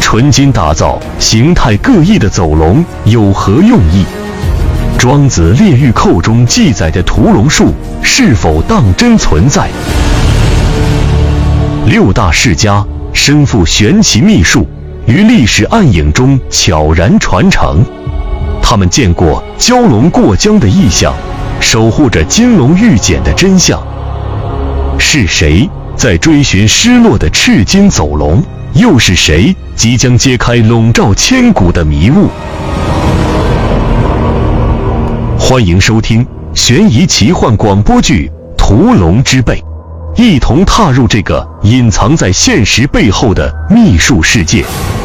纯金打造形态各异的走龙有何用意？庄子《列御寇》中记载的屠龙术是否当真存在？六大世家身负玄奇秘术，于历史暗影中悄然传承。他们见过蛟龙过江的异象，守护着金龙玉简的真相。是谁在追寻失落的赤金走龙？又是谁即将揭开笼罩千古的迷雾？欢迎收听悬疑奇幻广播剧《屠龙之辈》，一同踏入这个隐藏在现实背后的秘术世界。